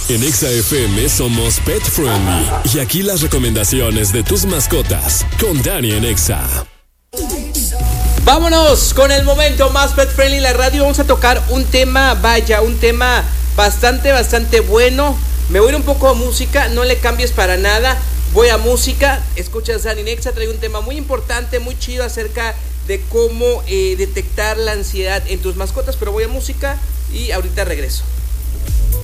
En Exa FM somos Pet Friendly y aquí las recomendaciones de tus mascotas con Dani en Exa. Vámonos con el momento más Pet Friendly en la radio. Vamos a tocar un tema, un tema bastante bueno. Me voy a ir un poco a música, no le cambies para nada. Voy a música, escuchas Dani en Exa, traigo un tema muy importante, muy chido acerca de cómo detectar la ansiedad en tus mascotas, pero voy a música y ahorita regreso.